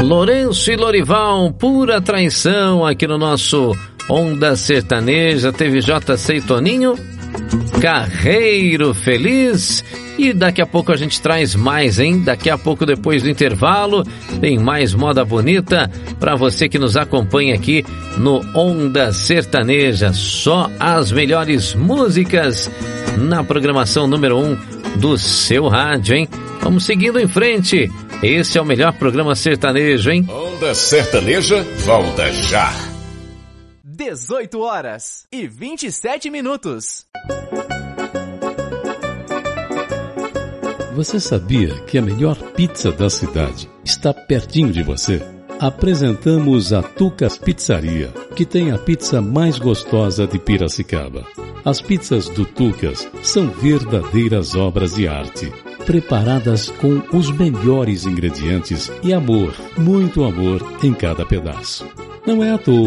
Lourenço e Lorival, Pura Traição, aqui no nosso Onda Sertaneja. Teve JC e Toninho, Carreiro Feliz. E daqui a pouco a gente traz mais, hein? Daqui a pouco, depois do intervalo, tem mais moda bonita para você que nos acompanha aqui no Onda Sertaneja. Só as melhores músicas na programação número 1 do seu rádio, hein? Vamos seguindo em frente. Esse é o melhor programa sertanejo, hein? Onda Sertaneja volta já. 18h27. Você sabia que a melhor pizza da cidade está pertinho de você? Apresentamos a Tucas Pizzaria, que tem a pizza mais gostosa de Piracicaba. As pizzas do Tucas são verdadeiras obras de arte, preparadas com os melhores ingredientes e amor, muito amor em cada pedaço. Não é à toa